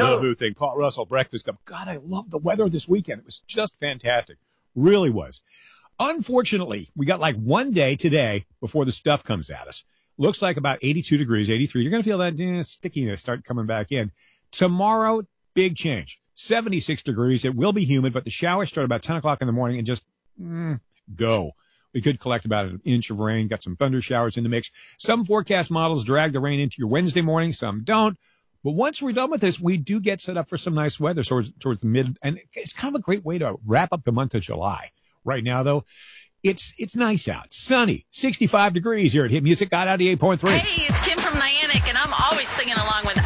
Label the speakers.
Speaker 1: the Who thing. Paul Russell, Breakfast Club. God, I love the weather this weekend. It was just fantastic. Really was. Unfortunately, we got like one day today before the stuff comes at us. Looks like about 82 degrees, 83. You're going to feel that stickiness start coming back in. Tomorrow, big change. 76 degrees. It will be humid, but the showers start about 10 o'clock in the morning and just go. We could collect about an inch of rain. Got some thunder showers in the mix. Some forecast models drag the rain into your Wednesday morning. Some don't. But once we're done with this, we do get set up for some nice weather towards the mid. And it's kind of a great way to wrap up the month of July. Right now, though, it's nice out. Sunny. 65 degrees here at Hit Music. Got 88.3.
Speaker 2: Hey, it's Kim from Niantic, and I'm always singing along with